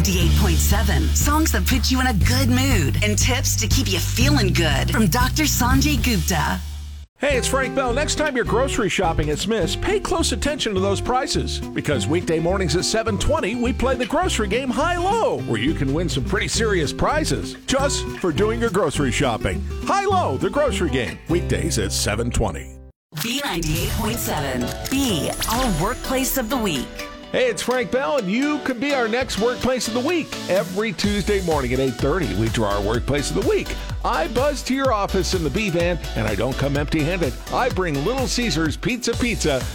B98.7. Songs that put you in a good mood and tips to keep you feeling good from Dr. Sanjay Gupta. Hey, it's Frank Bell. Next time you're grocery shopping at Smith's, pay close attention to those prices. Because weekday mornings at 7:20, we play the grocery game High-Low, where you can win some pretty serious prizes just for doing your grocery shopping. High-Low, the grocery game. Weekdays at 7:20. B98.7. B, our workplace of the week. Hey, it's Frank Bell, and you could be our next Workplace of the Week. Every Tuesday morning at 8:30, we draw our Workplace of the Week. I buzz to your office in the B-Van, and I don't come empty-handed. I bring Little Caesars Pizza